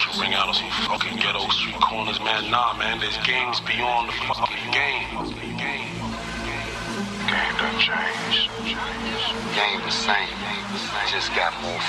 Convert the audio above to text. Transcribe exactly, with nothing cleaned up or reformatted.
ring out on some fucking ghetto street corners, man. Nah, man, there's games beyond the fucking game. Game done changed. Game the same, just got more